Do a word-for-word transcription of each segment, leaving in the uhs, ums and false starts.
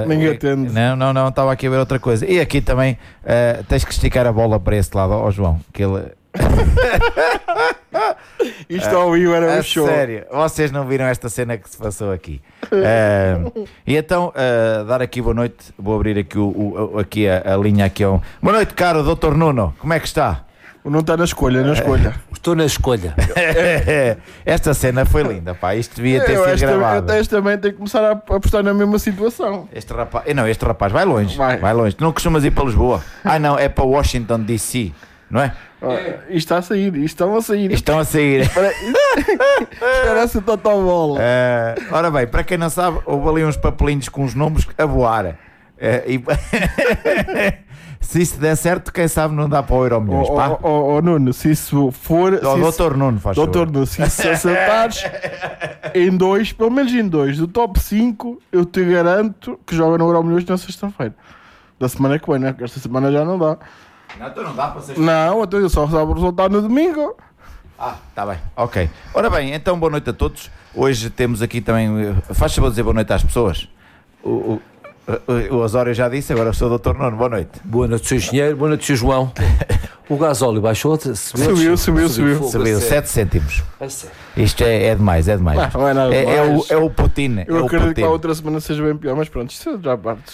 Ninguém atende. Não, não, não, estava aqui a ver outra coisa. E aqui também uh, tens que esticar a bola para esse lado, ó oh, João, que ele... Isto ao vivo era um a show. Sério, vocês não viram esta cena que se passou aqui. Uh, e então, uh, dar aqui boa noite. Vou abrir aqui, o, o, aqui a, a linha aqui. Um... Boa noite, caro doutor Nuno. Como é que está? Não está na escolha, na escolha. Estou na escolha. Esta cena foi linda, pá. Isto devia ter eu sido esta, gravado. Eu este também tenho que começar a apostar na mesma situação. Este rapaz, não, este rapaz vai longe. Vai. Vai longe. Tu não costumas ir para Lisboa? Ah, não, é para Washington D C, não é? Oh, isto está a sair, isto estão a sair. Estão a sair. Parece o Totó Bola. Uh, ora bem, para quem não sabe, houve ali uns papelinhos com os nomes a voar. Uh, e... Se isso der certo, quem sabe não dá para o Euro Milhões. Oh, oh, oh, oh, Nuno, se isso for. Oh, se doutor isso, Nuno, faz doutor favor. Nuno, se isso acertares em dois, pelo menos em dois, do top cinco, eu te garanto que joga no Euro Milhões na sexta-feira. Da semana que vem, né? Porque esta semana já não dá. Não, então não dá para sexta. Não, então eu só sabe o resultado no domingo. Ah, está bem, ok. Ora bem, então boa noite a todos. Hoje temos aqui também. Faz favor dizer boa noite às pessoas. O, o, o, o Osório já disse, agora sou o doutor Nuno. Boa noite. Boa noite, senhor Engenheiro. Boa noite, senhor João. O gasóleo baixou? Subiu, Subiu, subiu, subiu. Subiu sete cêntimos. É sério. Isto é, é demais, é demais. Não, não é nada é, é, o, demais. é o Putin. Eu é o acredito Putin. que a outra semana seja bem pior, mas pronto, isto já partes.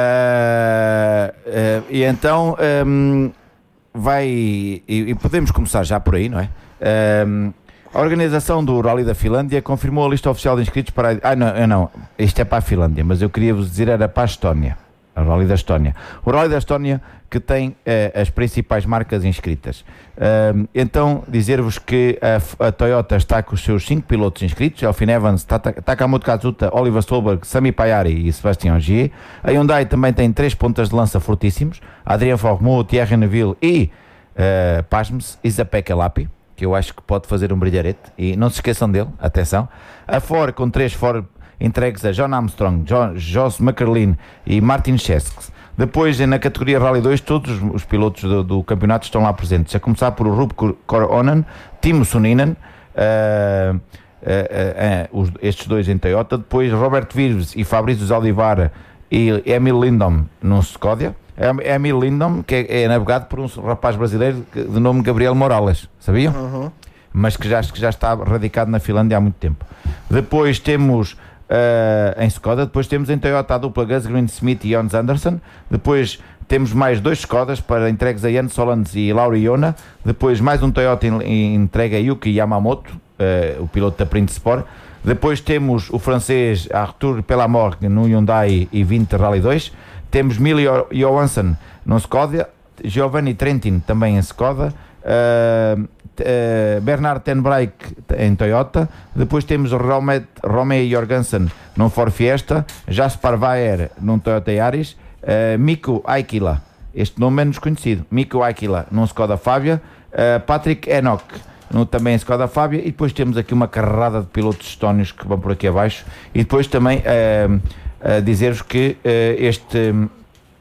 Uh, uh, e então um, vai e, e podemos começar já por aí, não é? Um, a organização do Rally da Finlândia confirmou a lista oficial de inscritos para a... Ah, não, não, isto é para a Finlândia, mas eu queria vos dizer era para a Estónia. O Rally da Estónia. O Rally da Estónia que tem uh, as principais marcas inscritas. Uh, então, dizer-vos que a, a Toyota está com os seus cinco pilotos inscritos: Elfyn Evans, Takamoto Katsuta, Oliver Stolberg, Sami Payari e Sebastian Ogier. A Hyundai também tem três pontas de lança fortíssimos: Adrien Fourmeau, Thierry Neuville e, uh, pasme-se, Isapek Elapi, que eu acho que pode fazer um brilharete. E não se esqueçam dele, atenção. A Ford com três Ford entregues a John Armstrong, John, Joss McCarlin e Martin Schesks. Depois, na categoria Rally dois, todos os, os pilotos do, do campeonato estão lá presentes, a começar por o Rubko Koronen, Timo Suninen, uh, uh, uh, uh, os, estes dois em Toyota. Depois Robert Vives e Fabrício Zaldivara e Emil Lindom no Skoda. Emil Lindom, que é, é navegado por um rapaz brasileiro de nome Gabriel Morales, sabiam? Uhum. Mas que já, que já está radicado na Finlândia há muito tempo. Depois temos uh, em Skoda, depois temos em Toyota a dupla Gus Greensmith e Jons Anderson. Depois temos mais dois Skodas para entregues a Jens Solans e Lauri Iona. Depois mais um Toyota entregue a Yuki Yamamoto, uh, o piloto da Prince Sport. Depois temos o francês Arthur Pelamore no Hyundai i vinte Rally dois. Temos Mili Johansson no Skoda, Giovanni Trentin também em Skoda, uh, uh, Bernard Ten Breyck em Toyota. Depois temos Romet, Romeo Jorgensen num Ford Fiesta, Jaspar Vaer num Toyota Yaris, uh, Mikko Aikila, este nome é menos conhecido, Mikko Aikila num Skoda Fabia, uh, Patrick Enoch no, também em Skoda Fabia. E depois temos aqui uma carrada de pilotos estónios que vão por aqui abaixo. E depois também uh, Uh, dizer-vos que uh, este, uh,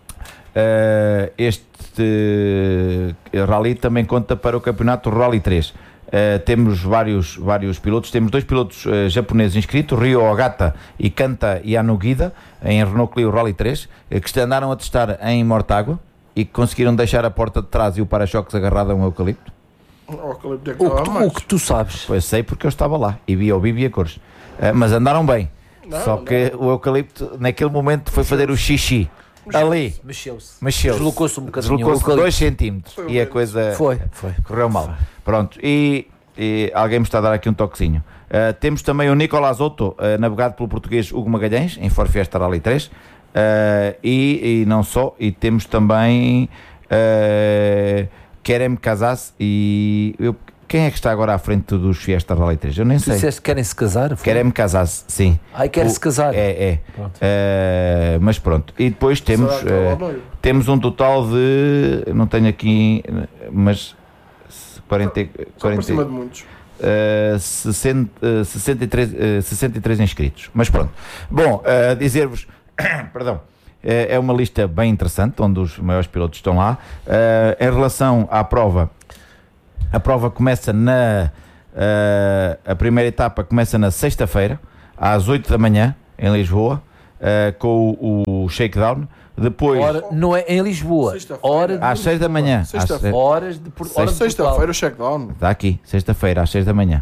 este uh, rally também conta para o campeonato Rally três. Uh, temos vários, vários pilotos, temos dois pilotos uh, japoneses inscritos, Ryo Ogata e Kanta Yanugida, em Renault Clio Rally três, uh, que andaram a testar em Mortágua e que conseguiram deixar a porta de trás e o para-choques agarrado a um eucalipto. O eucalipto é que O, estava que tu, mais. o que tu sabes. Pois sei, porque eu estava lá e vi ao vivo e a cores. Uh, mas andaram bem. Não, Só que não. O eucalipto naquele momento foi fazer o xixi ali, Mexeu-se. mexeu-se, Deslocou-se um bocadinho. deslocou-se dois centímetros Foi e a mesmo. coisa Foi, foi. correu mal. Pronto, e, e alguém me está a dar aqui um toquezinho. Uh, temos também o Nicolás Otto, uh, navegado pelo português Hugo Magalhães, em Ford Fiesta Rally três, uh, e, e não só, e temos também uh, Kerem Casas e... Eu, quem é que está agora à frente dos Fiesta Rally três? Eu nem Tu sei. disseste que querem se casar? Foi? Kerem Casas, sim. Ai, querem se casar. É, é. Pronto. Uh, mas pronto. E depois temos, Será que é o uh, noivo? temos um total de... Não tenho aqui, mas... quarenta, Só por quarenta, cima de muitos. uh, sessenta, uh, sessenta, e três, uh, sessenta e três inscritos. Mas pronto. Bom, uh, dizer-vos... Perdão. Uh, é uma lista bem interessante, onde os maiores pilotos estão lá. Uh, em relação à prova... A prova começa na... Uh, a primeira etapa começa na sexta-feira, às oito da manhã, em Lisboa, uh, com o, o o shakedown. Depois, Hora, não é em Lisboa. Sexta-feira. Hora de às seis da manhã. Às Sexta-feira. seis- horas de, por, hora de Sexta-feira Portugal. o checkdown. Está aqui, sexta-feira, às seis da manhã.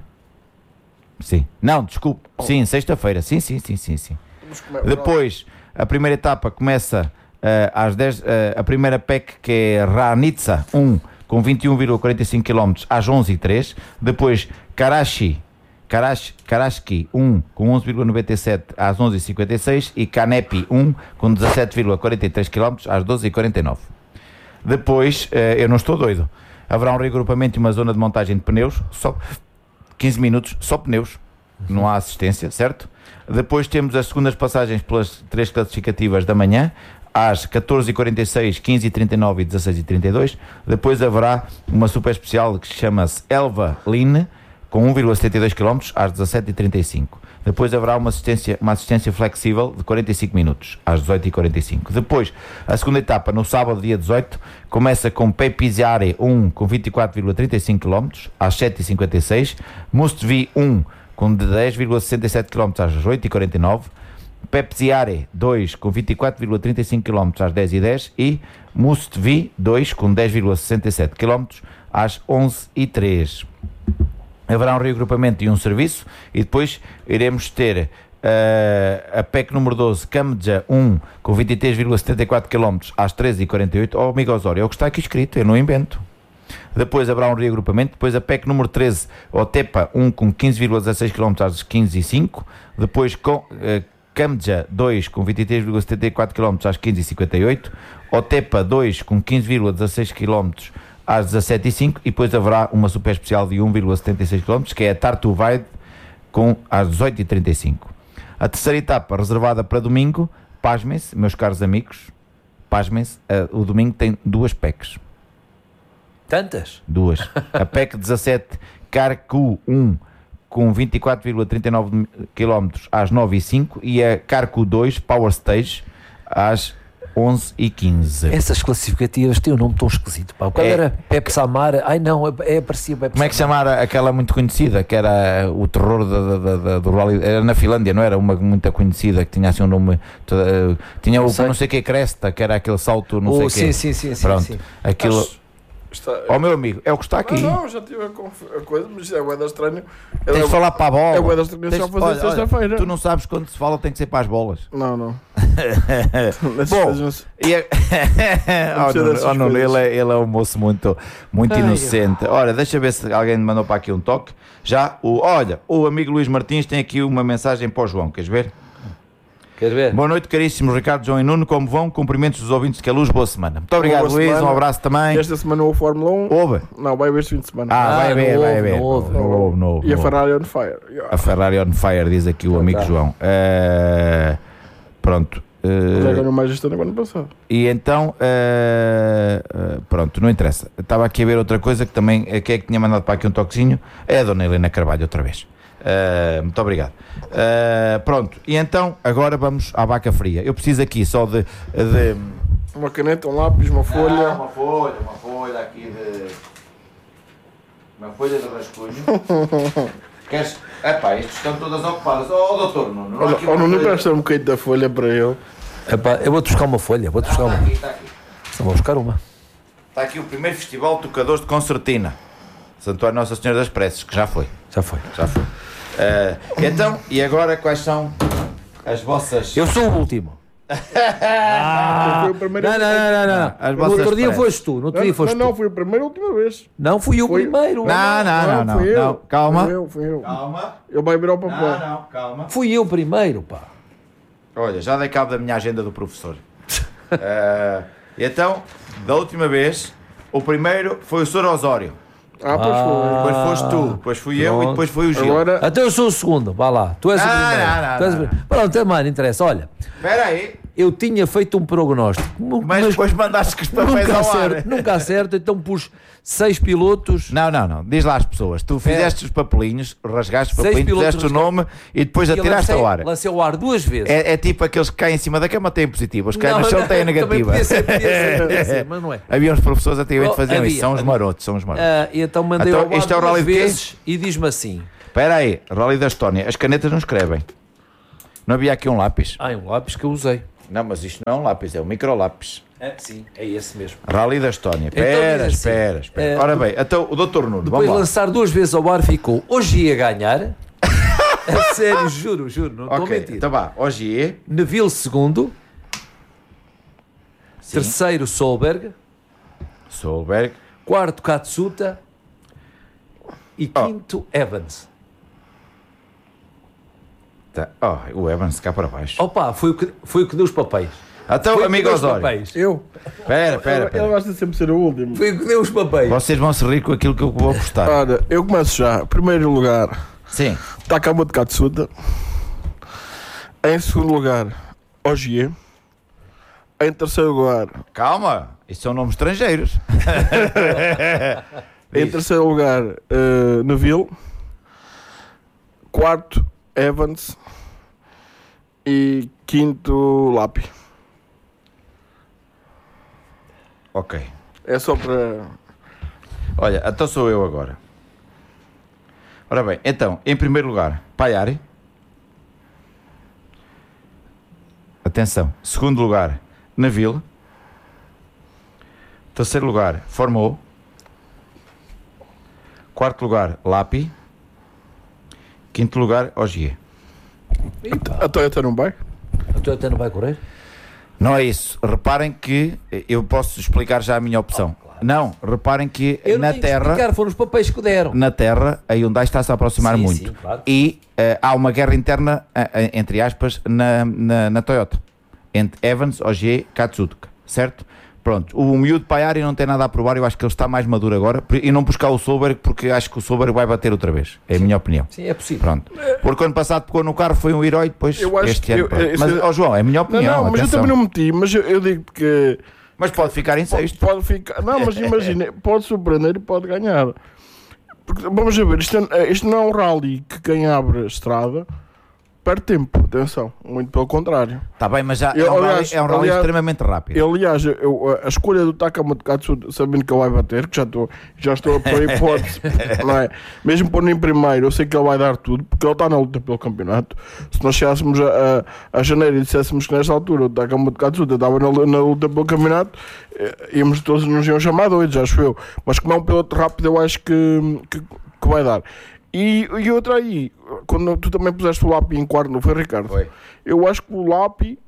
Sim. Não, desculpe. Sim, sexta-feira. Sim, sim, sim, sim, sim. Vamos comer- Depois, a primeira etapa começa eh, às dez, eh, a primeira P E C, que é Ranitsa um, com vinte e um vírgula quarenta e cinco quilómetros, às onze e três. Depois, Karachi, Karachi, Karachi um, com onze vírgula noventa e sete, às onze e cinquenta e seis. E Kanepi um, com dezassete vírgula quarenta e três quilómetros, às doze e quarenta e nove. Depois, eh, eu não estou doido, haverá um reagrupamento e uma zona de montagem de pneus, só quinze minutos, só pneus, não há assistência, certo? Depois temos as segundas passagens pelas três classificativas da manhã, às catorze e quarenta e seis, quinze e trinta e nove e dezasseis e trinta e dois. Depois haverá uma super especial que chama-se Elva Line, com um vírgula setenta e dois quilómetros, às dezassete e trinta e cinco. Depois haverá uma assistência, uma assistência flexível de quarenta e cinco minutos, às dezoito e quarenta e cinco. Depois, a segunda etapa, no sábado, dia dezoito, começa com Pepiziare um, com vinte e quatro vírgula trinta e cinco quilómetros, às sete e cinquenta e seis. Mustvi um, com dez vírgula sessenta e sete quilómetros, às oito e quarenta e nove. Pepsiare dois, com vinte e quatro vírgula trinta e cinco quilómetros, às dez e dez. E Mustvi dois, com dez vírgula sessenta e sete quilómetros, às onze e três. Haverá um reagrupamento e um serviço, e depois iremos ter uh, a P E C número doze, Camja um, com vinte e três vírgula setenta e quatro quilómetros, às treze e quarenta e oito. Oh, amigo Osório, é o que está aqui escrito, eu não invento. Depois haverá um reagrupamento. Depois a P E C número treze, Otepa um, com quinze vírgula dezasseis quilómetros, às quinze e cinco. Depois com, uh, Camja dois, com vinte e três vírgula setenta e quatro quilómetros, às quinze e cinquenta e oito. Otepa dois, com quinze vírgula dezasseis quilómetros, às dezassete e cinco. E depois haverá uma super especial de um vírgula setenta e seis quilómetros, que é a Tartu Vaide, com às dezoito e trinta e cinco. A terceira etapa, reservada para domingo, pasmem-se, meus caros amigos, pasmem-se, uh, o domingo tem duas P E Cs. Tantas? Duas. A P E C dezassete, Carcu um, com vinte e quatro vírgula trinta e nove quilómetros, às nove e cinco. E a Carcu dois, Power Stage, às onze e quinze. Essas classificativas têm um nome tão esquisito, pá. Qual É- era? Pepe Samar? Ai não, é, é parecia Pepe Como é que se Samar. chamara aquela muito conhecida, que era o terror da, da, da, do rally? Era na Finlândia, não era? Uma muito conhecida, que tinha assim um nome. Uh, tinha o Sei. não sei o que Cresta, que era aquele salto, não Oh, sei o sim, quê. sim, sim, sim, Pronto, sim. aquilo. Acho- Está... Ó meu amigo, é o que está aqui. Não, não, já tive a, conf... a coisa, mas é bué da estranho. Tens de falar para a bola. É bué da estranho Tens- só fazer olha, olha, sexta-feira. Tu não sabes quando se fala tem que ser para as bolas. Não, não. Bom, Nessas- E a... oh, ser Nuno, dessas oh, Nuno, coisas. ele, é, ele é um moço muito, muito Ai, inocente. Ora, deixa ver se alguém me mandou para aqui um toque. Já, o, olha, o amigo Luís Martins tem aqui uma mensagem para o João, queres ver? Queres ver? Boa noite, caríssimos Ricardo, João e Nuno, como vão? Cumprimentos dos ouvintes de Queluz, boa semana. Muito obrigado, Boa Luís, semana. um abraço também. Esta semana houve Fórmula um. Ouve? Não, vai haver este fim de semana. Ah, Ah, vai ver, não vai houve, ver. não houve. Não houve, não houve, E a não houve. Ferrari on fire. Yeah. A Ferrari on fire, diz aqui o amigo tá. João. Eh, pronto. eh, Já ganhou mais este ano que o ano passado. E então, eh, eh, pronto, não interessa. Estava aqui a ver outra coisa que também, eh, quem é que tinha mandado para aqui um toquezinho? É a Dona Helena Carvalho, outra vez. Eh, muito obrigado. Eh, pronto, e então, agora vamos à vaca fria. Eu preciso aqui só de... de... Uma caneta, um lápis, uma folha. Não, uma folha, uma folha aqui de... Uma folha de rascunho. Queres... Epá, estas estão todas ocupadas. Oh, doutor Nuno, não há aqui Ou uma não me folha? empresta um bocadinho da folha para ele. Epá, eu vou-te buscar uma folha, vou-te buscar Ah, está uma. aqui, está aqui. Só vou buscar uma. Está aqui o primeiro Festival de Tocadores de Concertina. Santuário Nossa Senhora das Preces, que já foi. Já foi. Já foi. Eh, então, e agora quais são as vossas... Eu sou o último. Ah, foi o primeiro. Não, não, não, não, não. As No vossas outro dia preces. foste tu, no outro dia Não, foste não, tu. foi a primeira e última vez. Não, fui eu Foi- primeiro. Não, não, não, não, fui eu. não. Calma. Fui eu, fui eu. Calma. Ele vai virar o papel. Não, não, calma. Fui eu primeiro, pá. Olha, já dei cabo da minha agenda do professor. Eh, e então, da última vez, o primeiro foi o senhor Osório. Ah, pois foi. Depois foste tu, depois fui eu e pronto. depois foi o Gil. Agora, Até eu sou o segundo, vá lá. Tu és o Não, primeiro. não, não, Tu és o não. primeiro. Pronto, também não interessa. Olha, Espera aí, eu tinha feito um prognóstico. mas depois mandaste que os papéis nunca ao ar. acerto, nunca acerto, então pus seis pilotos. Não, não, não. Diz lá às pessoas. Tu fizeste os papelinhos, rasgaste os Seis papelinhos, pilotos fizeste o rasgados. nome e depois e atiraste lancei, ao ar. lancei ao ar duas vezes. É, é tipo aqueles que caem em cima da cama têm positiva, os que caem no chão têm também negativa. Podia ser, podia ser, podia ser, mas não é. Havia uns professores antigamente que Oh, faziam havia, isso. São os havia. marotos, são os marotos. Ah, e então mandei Então, ao ar isto é o duas rally de quê? vezes e diz-me assim. Espera aí, Rally da Estónia. As canetas não escrevem. Não havia aqui um lápis. Ah, é um lápis que eu usei. Não, mas isto não é um lápis, é um microlápis. É, sim, é esse mesmo. Rally da Estónia. Então, Espera, diz assim, espera, espera. eh, Ora bem, então o doutor Nuno, Depois de vamos lá. lançar duas vezes ao ar, ficou hoje ia ganhar. A sério, juro, juro, não estou a Ok, mentir. então vá, Ogier. Neville segundo, Sim. terceiro Solberg, Solberg. quarto Katsuta e Oh. quinto Evans. Tá. Oh, o Evans cá para baixo. Opa, foi o que, foi o que deu os papéis. Então, Foi o que amigo deu os Osório. papéis. Eu? Espera, espera, Ele espera. gosta de sempre ser o último. Foi o que deu os papéis. Vocês vão se rir com aquilo que eu vou apostar. Ora, eu começo já. Primeiro lugar, Sim. Takamoto Katsuta. Em segundo lugar, Ogier. Em terceiro lugar, Calma, isto são nomes estrangeiros. em Diz. terceiro lugar, uh, Neville. Quarto, Evans. E quinto, Lapi. Ok. É só para... Olha, então sou eu agora. Ora bem, então, em primeiro lugar, Paiari. Atenção. Segundo lugar, Neville. Terceiro lugar, Formou. Quarto lugar, Lapi. Quinto lugar, Ogier. A Toyota não vai? A Toyota não vai correr? Não é isso. Reparem que eu posso explicar já a minha opção. Não, reparem que Eu não na tenho que Terra, explicar, foram os papéis que deram. na Terra, a Hyundai está-se a aproximar Sim, muito. sim, claro. E eh, há uma guerra interna, eh, eh, entre aspas, na, na, na Toyota. Entre Evans, Ogier, Katsuta. Certo? Pronto. O miúdo Paiari não tem nada a provar. Eu acho que ele está mais maduro agora. E não buscar o Solberg, porque acho que o Solberg vai bater outra vez. É a minha opinião. Sim, é possível. Pronto. Porque ano passado pegou no carro, foi um herói, depois Eu acho este que ano. eu- pronto. esse- Mas, ó João, é a minha Não, opinião. não, mas eu atenção. também não meti. Mas eu, eu digo que... Mas pode ficar em sexto. Pode ficar. Não, mas imagina, pode surpreender e pode ganhar. Porque, vamos a ver, isto, é- isto não é um rally que quem abre a estrada perde tempo. Atenção, muito pelo contrário. Está bem, mas já Eu, é um aliás- rally, é um rally aliás- extremamente rápido. Eu, aliás, eu- a escolha do Takamoto Katsuta, sabendo que ele vai bater, que já estou, já estou a pôr hipótese, não é? Mesmo pondo em primeiro, eu sei que ele vai dar tudo, porque ele está na luta pelo campeonato. Se nós chegássemos a, a, a janeiro e disséssemos que nesta altura o Takamoto Katsuta estava na, na luta pelo campeonato, eh, íamos todos nos iam chamar doidos, acho eu. Mas como é um piloto rápido, eu acho que, que, que vai dar. E, e outra aí, quando tu também puseste o Lapi em quarto, não foi, Ricardo? Foi. Eu acho que o Lapi,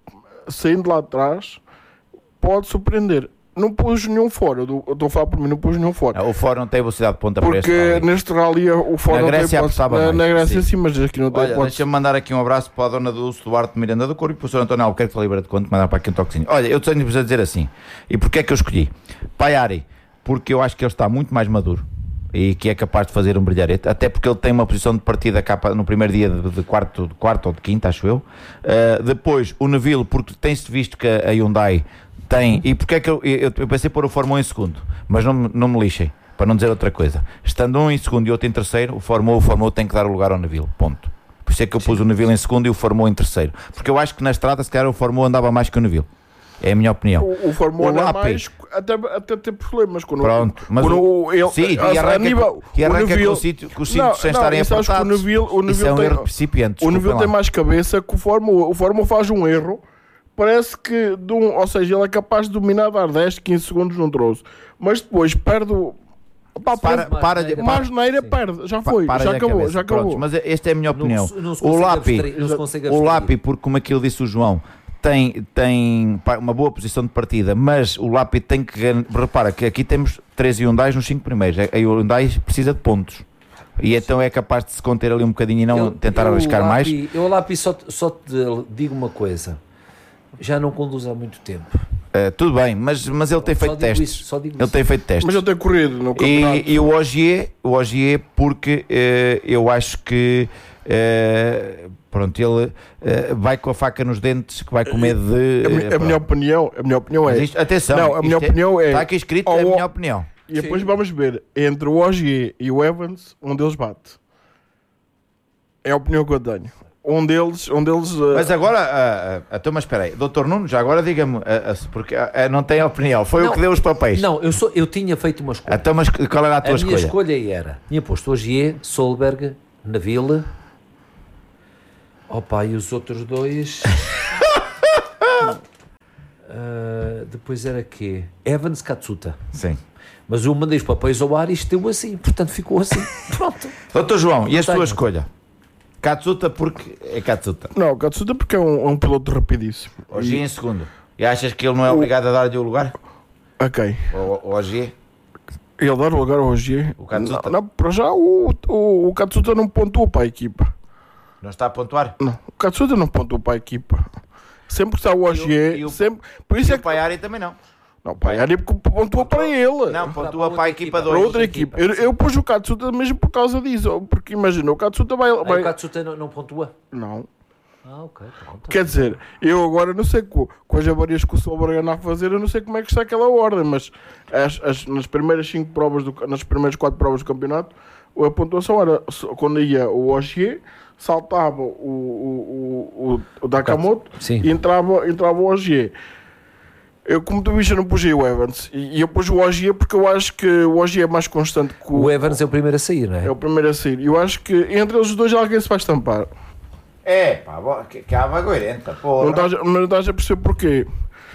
saindo lá atrás, pode surpreender. Não pus nenhum fora, eu do- eu estou a falar por mim, não pus nenhum fora. Não, o Ford não tem velocidade de ponta para este Porque rally. neste rally o fora Na não tem Grécia hipótese. apostava Na, mais, na Grécia sim. sim, mas aqui não tem Olha, hipótese. deixa-me mandar aqui um abraço para a dona Dulce Duarte Miranda do Corpo e para o senhor António Albuquerque da Libra de Conte, mandar para aqui um toquezinho. Olha, eu tenho-vos a dizer assim, e porquê é que eu escolhi? Paiari, porque eu acho que ele está muito mais maduro e que é capaz de fazer um brilharete, até porque ele tem uma posição de partida cá pa- no primeiro dia de, de quarto, de quarto ou de quinto, acho eu. Uh, depois, o Neville, porque tem-se visto que a Hyundai tem, e porque é que eu, eu, eu pensei pôr o Fórmula um em segundo, mas não, me- não me lixem, para não dizer outra coisa. Estando um em segundo e outro em terceiro, o Fórmula um, o Fórmula um tem que dar o lugar ao Neville, ponto. Por isso é que eu pus o Neville em segundo e o Fórmula um em terceiro, porque eu acho que na estrada, se calhar, o Fórmula um andava mais que o Neville. É a minha opinião. O, o Fórmula O um é Lapi. mais, até, até ter problemas. Quando, Pronto, mas quando o- ele, sim, e a- a arranca, nível- e o arranca Neville- com, o sítio, com os Não, sítios sem não, estarem e sabes que o apertados. Neville- o Isso Neville é um tem- erro principiante. O Neville desculpem tem lá. mais cabeça que o Fórmula um. O Fórmula faz um erro, parece que, de um, ou seja, ele é capaz de dominar, dar dez, quinze segundos num troço, mas depois perde o. Pá, Para, perde- para, de- mais neira Sim. pesta, já pa- foi, para já de acabou, cabeça. já acabou. Prontos, mas esta é a minha opinião. Não, se- não se o consegue Lapi, abstrair- não se consegue o abstrair. Lapi, porque como aquilo disse o João, tem, tem pá, uma boa posição de partida, mas o Lapi tem que gan- repara que aqui temos três Hyundais nos cinco primeiros. A Hyundai precisa de pontos. E então é capaz de se conter ali um bocadinho e não Eu- tentar eu, arriscar mais. Lapi, eu, Lapi, só, te- só te digo uma coisa. Já não conduz há muito tempo. Uh, tudo bem, mas, mas ele tem Só feito digo testes. isso, só digo Ele isso. tem feito testes. Mas ele tem corrido no campeonato. E, e o Ogier, o Ogier porque eh, eu acho que eh, pronto, ele eh, vai com a faca nos dentes, que vai com medo de. a, mi- eh, a pronto. minha opinião, a minha opinião é. Mas isto- atenção, Não, a minha isto opinião é- Está aqui escrito, é a Ao- minha opinião. E depois Sim. vamos ver entre o Ogier e o Evans, um deles bate. É a opinião que eu tenho. Um deles, um deles. uh, Mas agora, ah, ah, então, mas espera aí, doutor Nuno, já agora diga-me, ah, ah, porque ah, ah, não tem opinião, foi Não. o que deu os papéis. Não, eu, sou, eu tinha feito uma escolha. Então, mas qual era a tua a minha escolha? escolha era, tinha posto Ogier, Solberg, Neville, opa, e os outros dois, Uh, depois era quê? Evans Katsuta. Sim. Mas eu mandei os papéis ao ar e isto deu assim, portanto ficou assim. Pronto. Doutor João, e a sua tenho. escolha? Katsuta porque é Katsuta. Não, o Katsuta porque é um, é um piloto rapidíssimo. Hoje E- em segundo. E achas que ele não é obrigado a dar-lhe o lugar? Ok. O Ogier? Ele dar o lugar ao Ogier. O Katsuta. Não, não, para já o, o, o Katsuta não pontua para a equipa. Não está a pontuar? Não, o Katsuta não pontua para a equipa. Sempre que está o Ogier, e o- sempre. Por isso E é o que. Paiari também não. Não, para a área porque pontua para ele. Não, para pontua outra para a equipa equipa. Para dois. outra equipa. Eu, eu pus o Katsuta mesmo por causa disso. Porque imagina, o Katsuta vai. Aí vai... o Katsuta não, não pontua? Não. Ah, ok. Pronto. Quer dizer, eu agora não sei co- com as avarias que o Silver anda a fazer, eu não sei como é que está aquela ordem, mas as, as- nas primeiras cinco provas, do, nas primeiras quatro provas do campeonato, a pontuação era s- quando ia o Ogier, saltava o, o, o, o, o Nakamoto Sim. e entrava, entrava o Ogier. Eu, como tu viste, eu não pus aí o Evans e, e eu pus o Ogier porque eu acho que o Ogier é mais constante que o, O Evans é o primeiro a sair, não é? é o primeiro a sair. Eu acho que entre eles dois alguém se vai estampar. É, pá, bo- que, que avagoirenta, porra. Não estás, a- não estás a perceber porquê.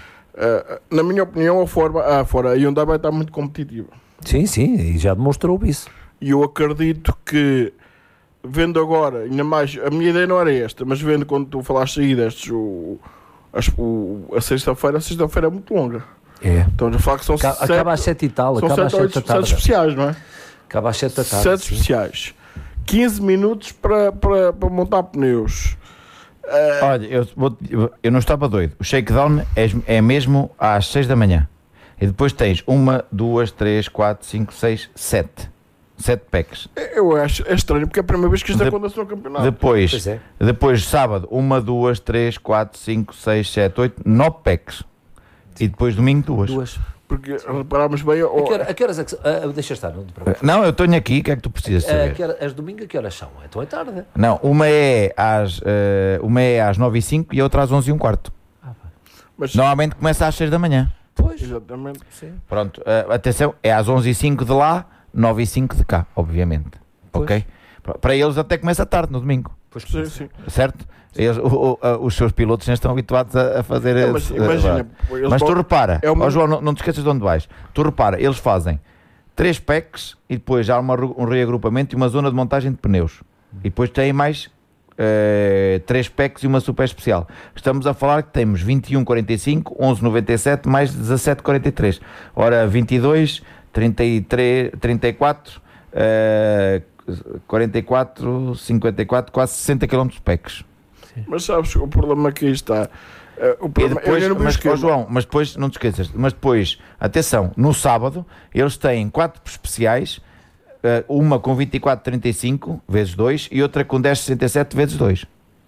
Uh, na minha opinião, a Ford, a, fora, a Hyundai vai estar muito competitiva. Sim, sim, e já demonstrou isso. E eu acredito que, vendo agora, ainda mais, a minha ideia não era esta, mas vendo quando tu falaste aí destes, o, as- o- a sexta-feira, a sexta-feira é muito longa. É. Então já falo que são Acaba, sete, acaba às sete e tal, são acaba às sete, sete da oito, sete tarde. especiais, não é? Acaba às sete da tarde. Sete sim. especiais. quinze minutos para, para, para montar pneus. Olha, eu, vou- eu não estava doido. O shakedown é, é mesmo às seis da manhã. E depois tens uma, duas, três, quatro, cinco, seis, sete. Sete packs. Eu acho é estranho, porque é a primeira vez que isto De- acontece no campeonato. Depois, Pois é. depois sábado, uma, duas, três, quatro, cinco, seis, sete, oito, nove packs. E depois domingo, duas. Duas. Porque reparámos bem. A oh, que, hora- a que horas é que. ah, deixa estar, não te preocupes. Não, eu tenho aqui, o que é que tu precisas Ah, saber? que hora- as domingo a que horas são? Então é tarde. Não, uma é às, eh, uma é às nove e cinco e a outra às onze e um quarto. mas, Normalmente começa às seis da manhã. Pois. exatamente. Sim. Pronto, eh, atenção, é às onze e cinco de lá, nove e cinco de cá, obviamente. Pois. Ok? Para eles até começa tarde no domingo, Pois Sim, sim. certo? Eles, o- o- a- os seus pilotos já estão habituados a, a fazer. É, eh, mas eh, imagina, eles mas tu vão- repara, é ó uma- João, não, não te esqueças de onde vais. Tu repara, eles fazem três packs e depois já há uma, ru- um reagrupamento e uma zona de montagem de pneus. E depois têm mais eh, três packs e uma super especial. Estamos a falar que temos vinte e um quarenta e cinco, onze noventa e sete mais dezassete quarenta e três. Ora, vinte e dois, trinta e três, trinta e quatro, eh, quarenta e quatro, cinquenta e quatro, quase sessenta quilómetros de packs. Mas sabes, o problema que aí está. eh, o E problema, depois, eu ainda não vi o mas, esquema. ó João, mas depois, não te esqueças, mas depois, atenção, no sábado, eles têm quatro especiais, eh, uma com vinte e quatro trinta e cinco vezes dois e outra com dez sessenta e sete vezes dois.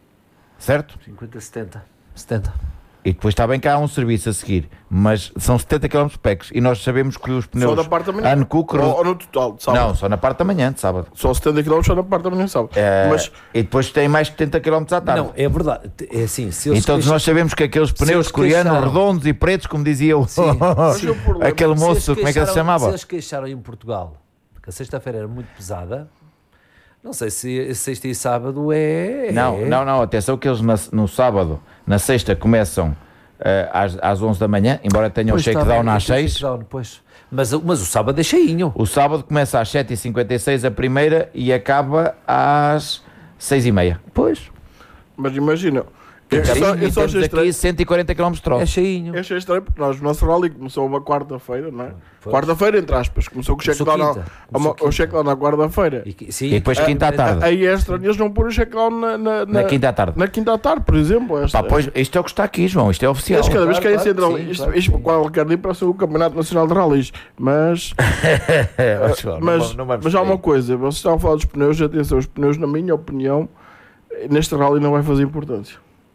Certo? cinquenta, setenta. setenta. E depois está bem que há um serviço a seguir, mas são setenta quilómetros de packs e nós sabemos que os Só pneus da parte da manhã. Ancook... Ou, ou no total, de sábado. Não, só na parte da manhã, de sábado. Só setenta quilómetros só na parte da manhã, de sábado. Eh, Mas E depois tem mais setenta quilómetros à tarde. Não, é verdade. É assim, se eles E todos queixam- nós sabemos que aqueles se pneus eles coreanos queixaram- redondos e pretos, como dizia o, Sim, mas o problema- aquele se eles moço, como é que ele se queixaram- chamava? Se eles queixaram em Portugal que a sexta-feira era muito pesada, não sei se sexta e sábado é. Não, é- não, não, atenção que eles na- no sábado, na sexta começam eh, às, às onze da manhã, embora tenham o Pois, está shakedown bem, às tem seis. shakedown, pois. Mas, o- mas o sábado é cheinho. O sábado começa às sete e cinquenta e seis a primeira e acaba às seis e meia. Pois. Mas imagina, eu E só, eu só temos achei aqui estranho, cento e quarenta quilómetros de É troço. cheinho. eu achei estranho porque nós, o nosso rally começou uma quarta-feira, não é? Pois. Quarta-feira, entre aspas, começou com o Começou check-down quinta. na- Começou o quinta. check-down na quarta-feira. E, que- sim, E depois é- quinta à tarde. Aí é estranho eles não pôr o check-down na, na, Na quinta à tarde. na quinta à tarde, por exemplo. Esta, Pá, pois, isto é o que está aqui, João, isto é oficial. Eles cada vez Claro, querem claro ser que rally. sim, Isto, claro que isto sim. qualquer dia para ser o Campeonato Nacional de Rallys. Mas, É, ó, João, não mas, vamos- não vamos mas há por aí. uma coisa, vocês estavam a falar dos pneus, atenção, os pneus, na minha opinião, neste rally não vai fazer importância.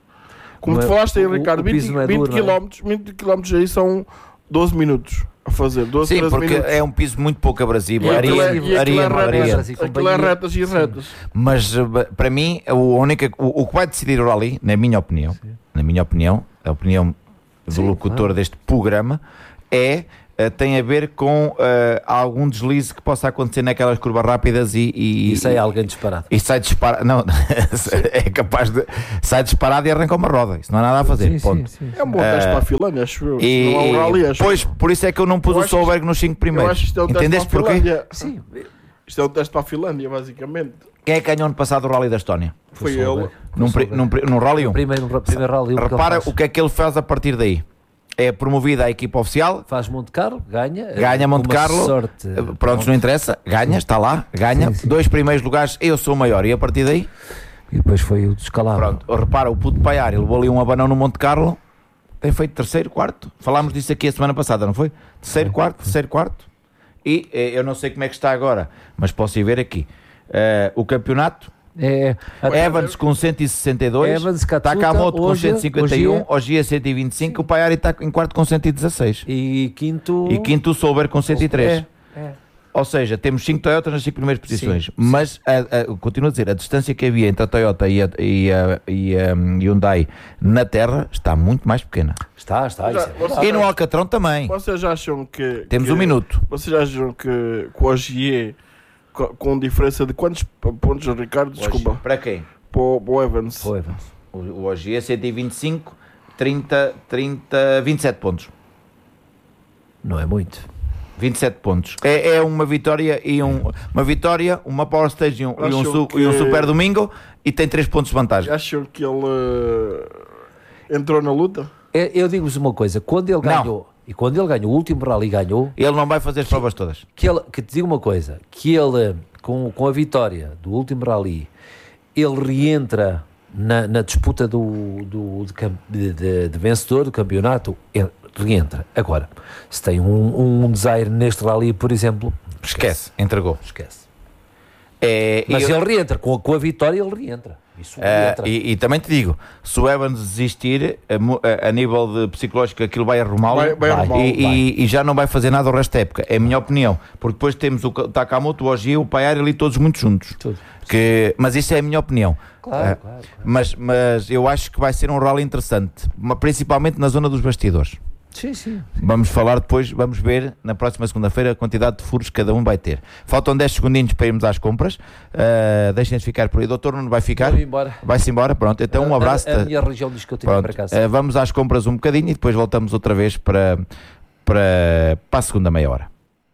Como Não tu é- falaste aí, o- Ricardo, o piso vinte, não é vinte duro, não é? quilómetros, vinte quilómetros aí são doze minutos a fazer, doze, Sim, treze porque minutos. é um piso muito pouco abrasivo. E aquilo é- Areia, e aquilo é areia, retas, areia. retas. e aquilo é companhia. retas e Sim. retas. Mas uh, para mim, o, única, o, o que vai decidir o rally, na minha opinião, na minha opinião, a opinião do Sim, locutor claro. deste programa, é uh, tem a ver com uh, algum deslize que possa acontecer naquelas curvas rápidas e... E, e sai alguém disparado. E sai disparado, não, é capaz de... Sai disparado e arranca uma roda, isso não há nada a fazer, sim, ponto. Sim, sim, sim. É um bom teste uh, para a Finlândia, acho eu. E, não há um rally, acho pois, por isso é que eu não pus eu o Solberg nos cinco primeiros. Eu acho que isto é um Entendeste teste para a porquê? Finlândia. Sim. Isto é um teste para a Finlândia, basicamente. Quem é que ganhou ano passado o Rally da Estónia? Foi Foi ele. Num, pri, num, num Rally um? Primeiro, no primeiro Rally um. Repara o que é que ele faz a partir daí. É promovida a equipa oficial. Faz Monte Carlo, ganha. Ganha Monte Carlo. Sorte. Pronto, não interessa. Ganha, está lá, ganha. Sim, sim. Dois primeiros lugares, eu sou o maior. E a partir daí? E depois foi o descalabro. Pronto, repara, o puto Paiar, ele levou ali um abanão no Monte Carlo. Tem feito terceiro, quarto. Falámos disso aqui a semana passada, não foi? Terceiro, quarto, terceiro, quarto. E eu não sei como é que está agora, mas posso ir ver aqui. Uh, o campeonato. É, Evans com cento e sessenta e dois, Evans, Katsuta, Takamoto com hoje, cento e cinquenta e um, Ogier cento e vinte e cinco, sim. O Paiari está em quarto com cento e dezasseis. E quinto... E quinto o Solberg com cento e três. É, é. Ou seja, temos cinco Toyotas nas cinco primeiras posições. Sim, mas, sim. A, a, continuo a dizer, a distância que havia entre a Toyota e a, e a, e a Hyundai na terra está muito mais pequena. Está, está. Já, isso é. E no Alcatrão também. Vocês acham que... Temos que, um minuto. Vocês acham que, que o Ogier, com, com diferença de quantos pontos, Ricardo? Desculpa. Ogier. Para quem? Para o, para o Evans. Para o Evans. O, o Ogier cento e vinte e cinco, trinta, trinta, vinte e sete pontos. Não é muito. vinte e sete pontos. É, é uma vitória e um, uma vitória, uma Power Stage e um, e um, su, que... e um Super Domingo e tem três pontos de vantagem. Acham que ele uh, entrou na luta? Eu, eu digo-vos uma coisa, quando ele ganhou, não. e quando ele ganhou, o último rally ganhou... Ele não vai fazer as provas todas. Que, ele, que te digo uma coisa, que ele, com, com a vitória do último rally, ele reentra na, na disputa do, do, de, de, de vencedor do campeonato, ele reentra. Agora, se tem um, um desaire neste rally, por exemplo... Esquece, entregou. Esquece. É, Mas eu... ele reentra, com a, com a vitória ele reentra. Isso uh, e, e também te digo, se o Evans desistir, a, a, a nível de psicológico, aquilo vai arrumá-lo vai, vai arrumá-lo, e, vai. E, e já não vai fazer nada o resto da época, é a minha opinião, porque depois temos o Takamoto, o Ogier, o Paiari ali todos muito juntos. Tudo. Que, mas isso é a minha opinião. Claro, uh, claro, claro. Mas, mas eu acho que vai ser um rally interessante, principalmente na zona dos bastidores. Sim, sim, sim. Vamos falar depois, vamos ver na próxima segunda-feira a quantidade de furos que cada um vai ter. Faltam dez segundinhos para irmos às compras. Uh, Deixem-nos ficar por aí. Doutor não vai ficar? Vou embora. Vai-se embora? Pronto, então um abraço. A, a, a minha região diz que eu tenho para casa. Uh, vamos às compras um bocadinho e depois voltamos outra vez para, para, para a segunda meia hora.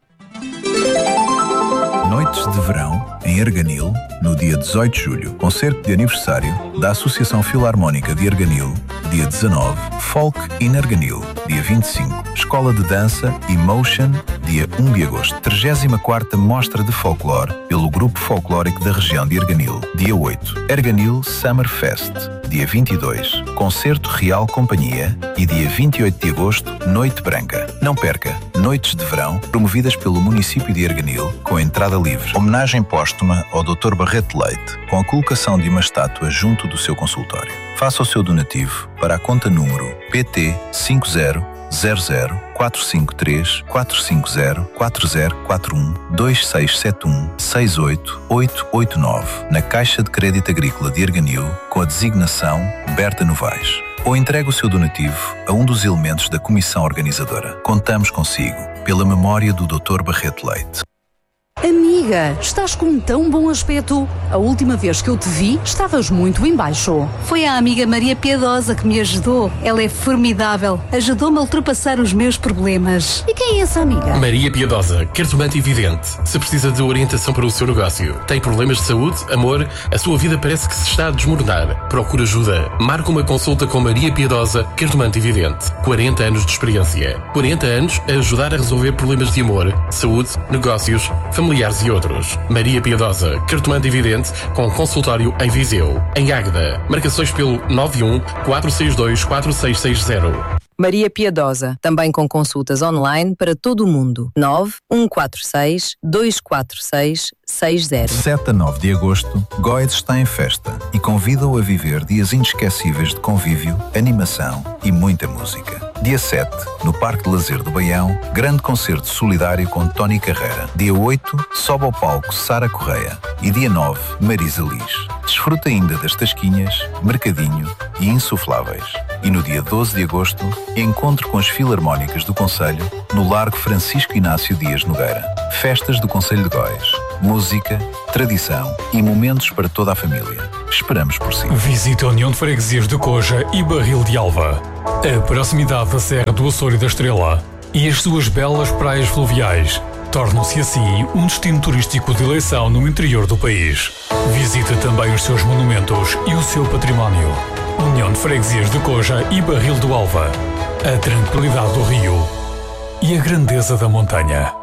Noites de Verão, em Arganil, no dia dezoito de julho, concerto de aniversário da Associação Filarmónica de Arganil, dia dezanove, Folk in Arganil, dia vinte e cinco, Escola de Dança Emotion, dia um de agosto, trigésima quarta Mostra de Folclore, pelo Grupo Folclórico da região de Arganil, dia oito, Arganil Summer Fest, dia vinte e dois, Concerto Real Companhia e dia vinte e oito de agosto, Noite Branca. Não perca, Noites de Verão, promovidas pelo município de Arganil, com entrada livre. Homenagem póstuma ao doutor Barreto Leite, com a colocação de uma estátua junto do seu consultório. Faça o seu donativo para a conta número P T cinco zero zero zero quatro cinco três quatro cinco zero quatro zero quatro um dois seis sete um seis oito oito oito nove, na Caixa de Crédito Agrícola de Arganil, com a designação Berta Novaes. Ou entregue o seu donativo a um dos elementos da comissão organizadora. Contamos consigo, pela memória do doutor Barreto Leite. Amiga, estás com um tão bom aspecto. A última vez que eu te vi, estavas muito em baixo. Foi a amiga Maria Piedosa que me ajudou. Ela é formidável. Ajudou-me a ultrapassar os meus problemas. E quem é essa amiga? Maria Piedosa, cartomante e vidente. Se precisa de orientação para o seu negócio, tem problemas de saúde, amor, a sua vida parece que se está a desmoronar. Procura ajuda. Marca uma consulta com Maria Piedosa, cartomante e vidente. quarenta anos de experiência. quarenta anos a ajudar a resolver problemas de amor, saúde, negócios, familiares e outros. Maria Piedosa, cartomante e vidente, com consultório em Viseu. Em Águeda, marcações pelo nove um quatro seis dois quatro seis seis zero. Maria Piedosa, também com consultas online para todo o mundo. nove um quatro seis dois quatro seis seis zero. sete a nove de agosto, Góis está em festa e convida-o a viver dias inesquecíveis de convívio, animação e muita música. Dia sete, no Parque de Lazer do Baião, grande concerto solidário com Tony Carreira. Dia oito, sobe ao palco Sara Correia. E dia nove, Marisa Liz. Desfruta ainda das tasquinhas, mercadinho e insufláveis. E no dia doze de agosto, encontro com as Filarmónicas do Concelho no Largo Francisco Inácio Dias Nogueira. Festas do Concelho de Góis. Música, tradição e momentos para toda a família. Esperamos por si. Visite a União de Freguesias de Coja e Barril de Alva. A proximidade da Serra do Açor e da Estrela e as suas belas praias fluviais tornam-se assim um destino turístico de eleição no interior do país. Visite também os seus monumentos e o seu património. União de Freguesias de Coja e Barril do Alva. A tranquilidade do rio e a grandeza da montanha.